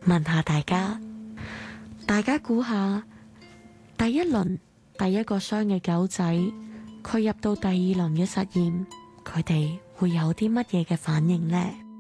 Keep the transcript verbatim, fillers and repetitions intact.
問下大家，大家估下第一輪第一個箱嘅狗仔，佢入到第二輪嘅實驗，佢哋會有啲乜嘢嘅反應呢？